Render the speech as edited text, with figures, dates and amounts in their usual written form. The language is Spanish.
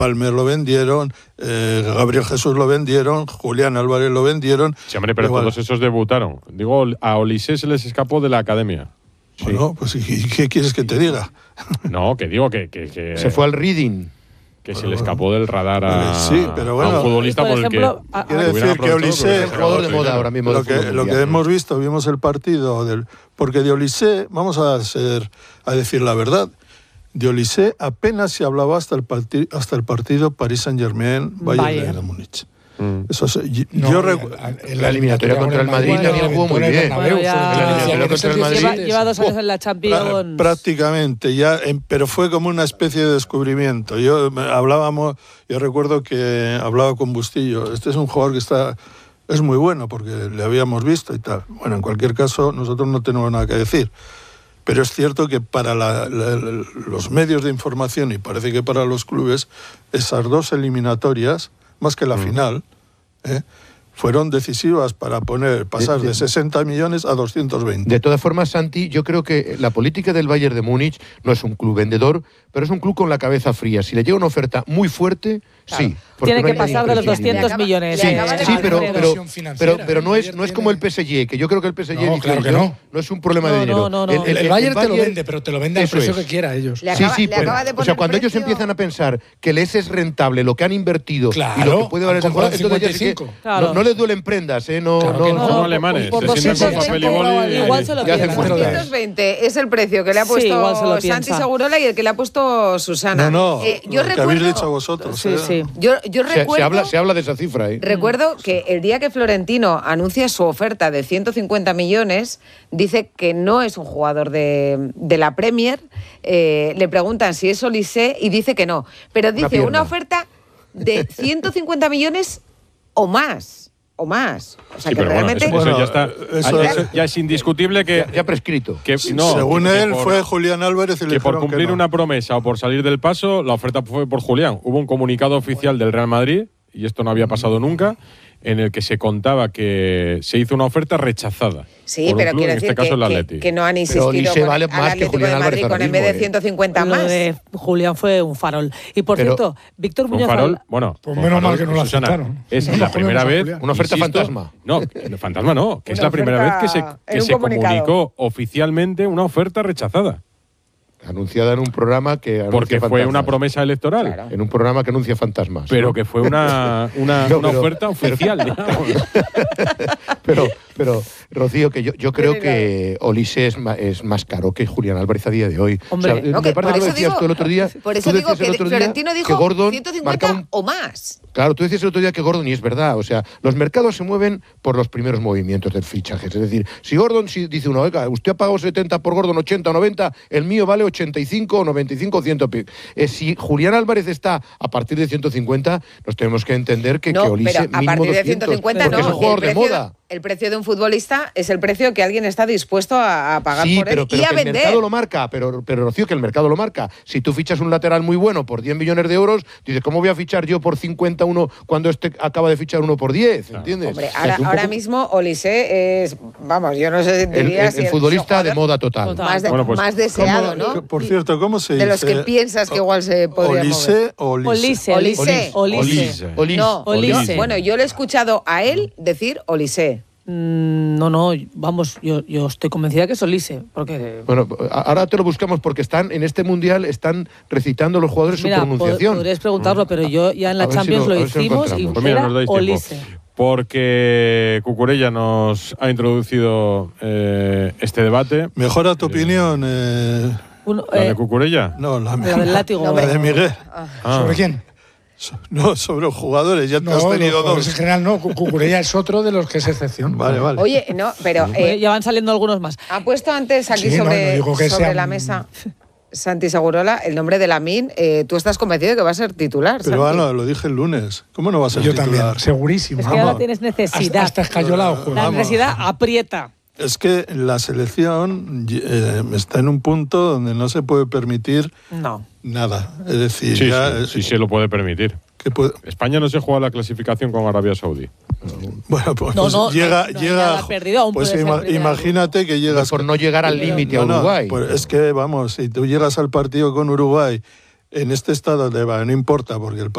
Palmer lo vendieron, Gabriel Jesús lo vendieron, Julián Álvarez lo vendieron. Sí, hombre, pero todos esos debutaron. Digo, a Olise se les escapó de la academia. Bueno, pues ¿y qué quieres que te diga? No, que digo que se fue al Reading. Que se le escapó del radar a, sí, pero bueno, a un futbolista por ejemplo, el que... Quiere decir que Olise es jugador de moda ahora mismo. Lo que hemos visto, vimos el partido, porque de Olise, vamos a decir la verdad, de Olise apenas se hablaba hasta el partido Paris Saint-Germain-Bayern de Múnich. Eso la eliminatoria contra el Madrid también jugó muy bien. Lleva 2 años en la Champions. Prácticamente, pero fue como una especie de descubrimiento. Yo recuerdo que hablaba con Bustillo. Este es un jugador que es muy bueno porque le habíamos visto y tal. Bueno, en cualquier caso, nosotros no tenemos nada que decir. Pero es cierto que para los medios de información y parece que para los clubes, esas 2 eliminatorias, más que la final, fueron decisivas para pasar de 60 millones a 220. De todas formas, Santi, yo creo que la política del Bayern de Múnich no es un club vendedor, pero es un club con la cabeza fría. Si le llega una oferta muy fuerte, claro, sí. Tiene que pasar de los 200 millones. Sí, pero no es como el PSG, que yo creo que el PSG claro que no es un problema de dinero. El Bayern te lo vende, pero te lo vende al precio que quiera ellos. O sea, cuando ellos empiezan a pensar que les es rentable lo que han invertido y lo que puede valer esa jugada, entonces no les duelen prendas, No alemanes. Por 220 es el precio que le ha puesto Santi Segurola y el que le ha puesto Susana. Yo recuerdo, que habéis dicho vosotros. Sí. Yo recuerdo, se habla de esa cifra. Recuerdo que el día que Florentino anuncia su oferta de 150 millones, dice que no es un jugador de la Premier. Le preguntan si es Olise y dice que no. Pero dice una oferta de 150 millones o más. O sea, sí, que realmente... Eso ya está. Eso ya es indiscutible que... Ya prescrito. Según él, fue Julián Álvarez y le por cumplir una promesa o por salir del paso, la oferta fue por Julián. Hubo un comunicado oficial del Real Madrid, y esto no había pasado nunca, en el que se contaba que se hizo una oferta rechazada. Sí, pero quiero decir que no han insistido con el Atlético de Madrid con en vez de 150 más. Lo de Julián fue un farol. Y por cierto, Víctor Muñoz... ¿Un farol? Bueno, pues menos mal que no lo aceptaron. Es la primera vez... Una oferta fantasma. No, fantasma no, que es la primera vez que se comunicó oficialmente una oferta rechazada. Anunciada en un programa que porque fue fantasmas. Una promesa electoral. Claro. En un programa que anuncia fantasmas. Pero que fue una oferta oficial, digamos. Pero Rocío, que yo creo que Olise es más caro que Julián Álvarez a día de hoy. Hombre, por eso digo que Florentino dijo Gordon 150 o más. Claro, tú decías el otro día que Gordon, y es verdad, o sea, los mercados se mueven por los primeros movimientos del fichaje. Es decir, si Gordon dice uno, oiga, usted ha pagado 70 por Gordon, 80 o 90, el mío vale 85 o 95 o 100. Si Julián Álvarez está a partir de 150, nos tenemos que entender que Olise pero a partir de 150 no, es un jugador de moda. El precio de un futbolista es el precio que alguien está dispuesto a pagar por él y a vender. El mercado lo marca, pero Rocío, que el mercado lo marca. Si tú fichas un lateral muy bueno por 10 millones de euros, dices, ¿cómo voy a fichar yo por 51 cuando este acaba de fichar uno por 10? ¿Entiendes? Hombre, ahora mismo Olise es, vamos, yo no sé el futbolista de moda total. Más deseado, ¿no? Por cierto, ¿cómo se dice? De los que piensas que igual se podría mover. Olise. Olise. Bueno, yo le he escuchado a él decir Olise. No, vamos, yo estoy convencida que es Olise, porque... Bueno, ahora te lo buscamos porque en este Mundial están recitando los jugadores su pronunciación. Podrías preguntarlo, pero yo ya en la Champions lo hicimos y era Olise. Porque Cucurella nos ha introducido este debate. ¿Mejora tu opinión? ¿La de Cucurella? No, la del látigo. La de Miguel. ¿Sobre quién? No, sobre los jugadores, ya te has tenido dos. En general no, Cucurella es otro de los que es excepción. Vale. Oye, no, pero... ya van saliendo algunos más. Ha puesto antes aquí sobre la mesa Santi Segurola el nombre de Lamine. Tú estás convencido de que va a ser titular, pero Santi. lo dije el lunes. ¿Cómo no va a ser titular? Yo también, segurísimo. Es que ahora tienes necesidad. Hasta escayolado. La necesidad aprieta. Es que la selección está en un punto donde no se puede permitir nada. Es decir, sí se lo puede permitir. España no se juega la clasificación con Arabia Saudí. Bueno, pues llega perdido, aún pues imagínate que llegas por no llegar al límite a Uruguay. Pues es que vamos, si tú llegas al partido con Uruguay en este estado no importa porque el